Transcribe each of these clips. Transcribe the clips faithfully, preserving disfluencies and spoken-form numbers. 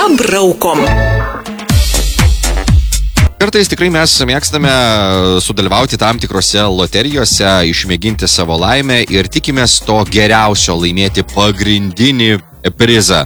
Pabraukom. Kartais tikrai mes mėgstame sudalyvauti tam tikrose loterijose, išmėginti savo laimę ir tikimės to geriausio laimėti pagrindinį prizą.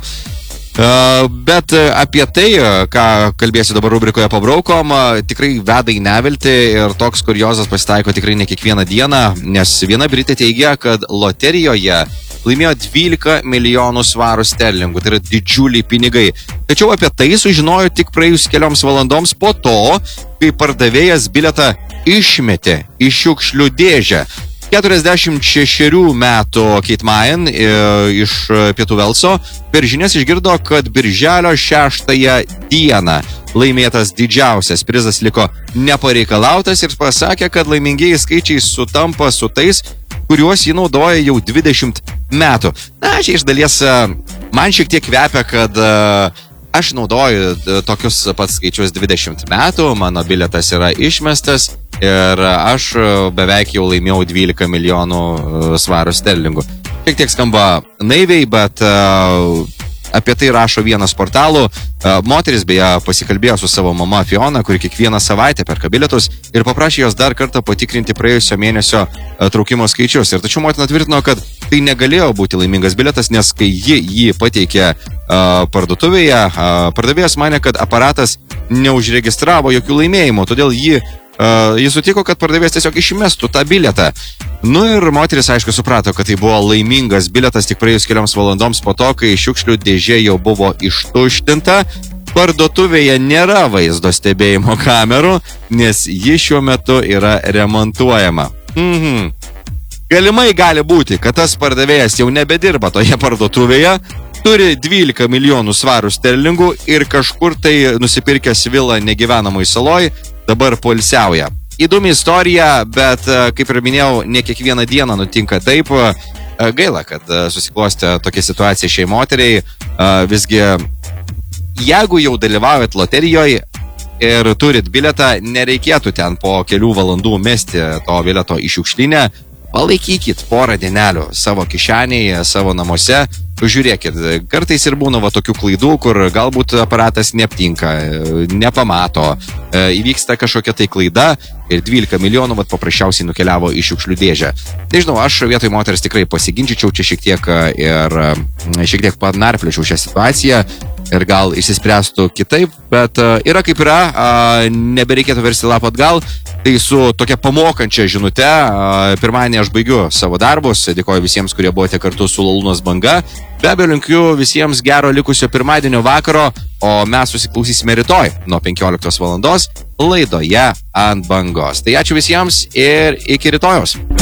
Bet apie tai, ką kalbėsiu dabar rubrikoje Pabraukom, tikrai veda į neviltį ir toks kuriozas pasitaiko tikrai ne kiekvieną dieną, nes viena Britė teigia, kad loterijoje laimėjo dvylika milijonų svarų sterlingų, tai yra didžiuliai pinigai. Tačiau apie tai sužinojo tik praėjus kelioms valandoms po to, kai pardavėjas bilietą išmetė į šiukšlių dėžę. keturiasdešimt šešerių metų Kate Mayan iš Pietų Velso per žinias išgirdo, kad birželio šeštąją dieną laimėtas didžiausias prizas liko nepareikalautas ir pasakė, kad laimingieji skaičiai sutampa su tais, kuriuos jį naudoja jau dvidešimt metų. Na, čia iš dalies man šiek tiek kvepia, kad aš naudoju tokius pats skaičius dvidešimt metų, mano bilietas yra išmestas ir aš beveik jau laimėjau dvylika milijonų svarų sterlingų. Šiek tiek skamba naiviai, bet apie tai rašo vienas portalų. Moteris beje pasikalbėjo su savo mama Fiona, kuri kiekvieną savaitę perka bilietus ir paprašė jos dar kartą patikrinti praėjusio mėnesio traukimo skaičius. Ir tačiau motina tvirtino, kad tai negalėjo būti laimingas bilietas, nes kai ji jį pateikė parduotuvėje, pardavėjas manė, kad aparatas neužregistravo jokių laimėjimų, todėl jį Uh, jis sutiko, kad pardavėjas tiesiog išmestų tą bilietą. Nu ir moteris aišku suprato, kad tai buvo laimingas bilietas tik praėjus kelioms valandoms po to, kai šiukšlių dėžė jau buvo ištuštinta. Parduotuvėje nėra vaizdo stebėjimo kamerų, nes ji šiuo metu yra remontuojama. Mhm. Galimai gali būti, kad tas pardavėjas jau nebedirba toje parduotuvėje, turi dvylika milijonų svarų sterlingų ir kažkur tai nusipirkęs vilą negyvenamoj saloj dabar poilsiauja. Įdomi istorija, bet, kaip ir minėjau, ne kiekvieną dieną nutinka taip. Gaila, kad susiklostė tokia situacija šiai moteriai. Visgi, jeigu jau dalyvaujat loterijoje ir turit bilietą, nereikėtų ten po kelių valandų mesti to bilieto į šiukšlinę. Palaikykit porą dienelių savo kišenėje, savo namuose. Žiūrėkit, kartais ir būna va tokių klaidų, kur galbūt aparatas neaptinka, nepamato, įvyksta kažkokia tai klaida ir dvylika milijonų vat paprasčiausiai nukeliavo į šiukšlių dėžę. Nežinau, aš vietoj moters tikrai pasiginčyčiau čia šiek tiek ir šiek tiek panarplėčiau šią situaciją ir gal išsispręstų kitaip, bet yra kaip yra, nebereikėtų versti lapą atgal. Tai su tokia pamokančia žinute, pirmadienį aš baigiu savo darbus, dėkoju visiems, kurie buvote kartu su Lalūnos banga. Be abejo, linkiu visiems gero likusio pirmadienio vakaro, o mes susiklausysime rytoj nuo penkioliktos valandos laidoje Ant bangos. Tai ačiū visiems ir iki rytojaus.